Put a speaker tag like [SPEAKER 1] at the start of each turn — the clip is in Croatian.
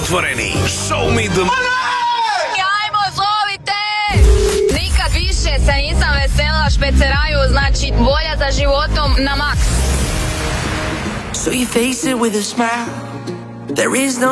[SPEAKER 1] otvoreni. Show me the money!
[SPEAKER 2] Ajmo, zovite! Nikad više se nisam veselila špeceraju, znači volja za životom na maks.
[SPEAKER 3] So you face it with a smile. There is no